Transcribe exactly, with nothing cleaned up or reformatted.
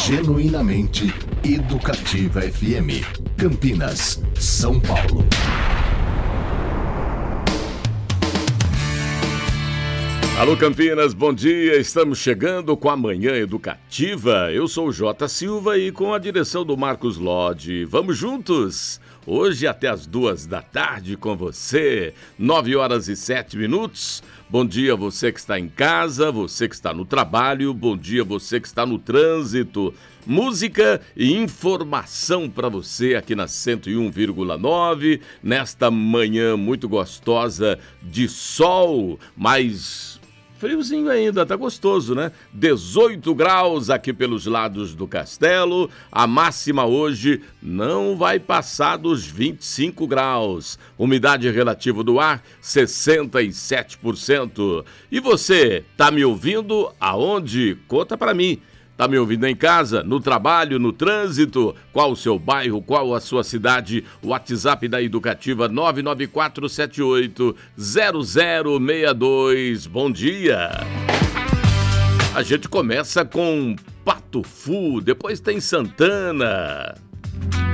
Genuinamente Educativa F M. Campinas, São Paulo. Alô Campinas, bom dia, estamos chegando com a Manhã Educativa. Eu sou o Jota Silva e com a direção do Marcos Lodge. Vamos juntos? Hoje até as duas da tarde com você, nove horas e sete minutos. Bom dia você que está em casa, você que está no trabalho, bom dia você que está no trânsito. Música e informação para você aqui na cento e um vírgula nove, nesta manhã muito gostosa de sol, mas friozinho ainda, tá gostoso, né? dezoito graus aqui pelos lados do Castelo. A máxima hoje não vai passar dos vinte e cinco graus. Umidade relativa do ar, sessenta e sete por cento. E você, tá me ouvindo aonde? Conta pra mim. Tá me ouvindo em casa, no trabalho, no trânsito? Qual o seu bairro, qual a sua cidade? O WhatsApp da Educativa nove nove quatro sete oito zero zero seis dois. Bom dia! A gente começa com Pato Fu, depois tem Santana.